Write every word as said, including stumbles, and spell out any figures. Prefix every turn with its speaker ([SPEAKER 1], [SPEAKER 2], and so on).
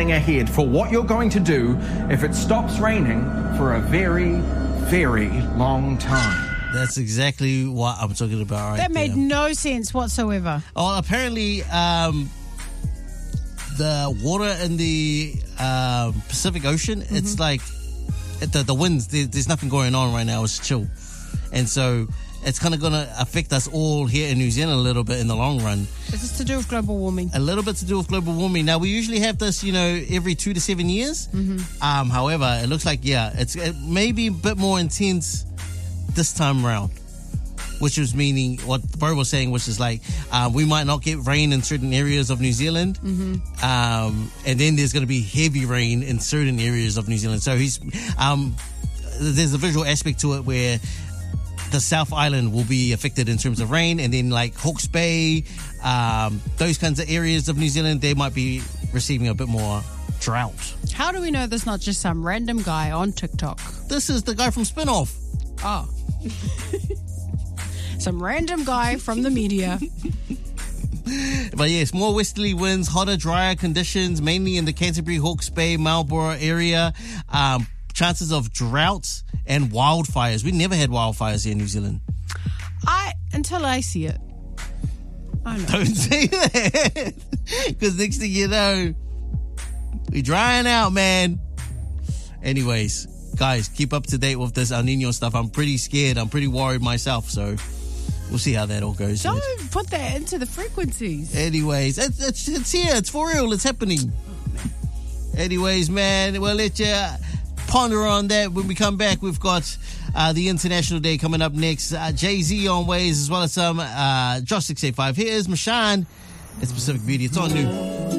[SPEAKER 1] ahead for what you're going to do if it stops raining for a very, very long time.
[SPEAKER 2] That's exactly what I'm talking about right
[SPEAKER 3] That made
[SPEAKER 2] there.
[SPEAKER 3] no sense whatsoever.
[SPEAKER 2] Oh, apparently, um, the water in the um, Pacific Ocean, mm-hmm. it's like the the winds. There, there's nothing going on right now. It's chill, and so it's kind of going to affect us all here in New Zealand a little bit in the long run.
[SPEAKER 3] Is this to do with global warming?
[SPEAKER 2] A little bit to do with global warming. Now, we usually have this, you know, every two to seven years.
[SPEAKER 3] Mm-hmm.
[SPEAKER 2] Um, however, it looks like, yeah, it's it may be a bit more intense this time around, which is meaning what Bo was saying, which is like uh, we might not get rain in certain areas of New Zealand,
[SPEAKER 3] mm-hmm.
[SPEAKER 2] um, and then there's going to be heavy rain in certain areas of New Zealand. So he's um, there's a visual aspect to it where the South Island will be affected in terms of rain, and then like Hawke's Bay, um, those kinds of areas of New Zealand, they might be receiving a bit more drought.
[SPEAKER 3] How do we know there's not just some random guy on TikTok?
[SPEAKER 2] This is the guy from Spinoff.
[SPEAKER 3] Oh. Some random guy from the media.
[SPEAKER 2] But yes, more westerly winds, hotter, drier conditions, mainly in the Canterbury, Hawke's Bay, Marlborough area. Um, chances of droughts and wildfires. We never had wildfires here in New Zealand.
[SPEAKER 3] I until I see it. I know.
[SPEAKER 2] Don't say that. Because next thing you know, we're drying out, man. Anyways, guys, keep up to date with this El Nino stuff. I'm pretty scared. I'm pretty worried myself. So we'll see how that all goes.
[SPEAKER 3] Don't right? put that into the frequencies.
[SPEAKER 2] Anyways, it's, it's, it's here. It's for real. It's happening. Oh, Anyways, man, we'll let you ponder on that. When we come back, we've got uh, the International Day coming up next. Uh, Jay-Z on Ways, as well as some uh, Josh six eight five. Here's Mashan. It's Pacific Beauty. It's on New.